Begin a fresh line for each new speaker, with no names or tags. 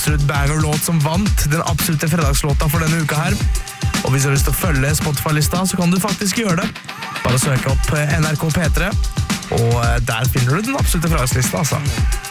absolutt banger-låt som vant den absolutte fredagslåta for denne uka her. Og hvis du har lyst til å følge Spotify-lista, så kan du faktisk gjøre det. Bare søk opp NRK P3, og der finner du den absolutte fredagslista, altså.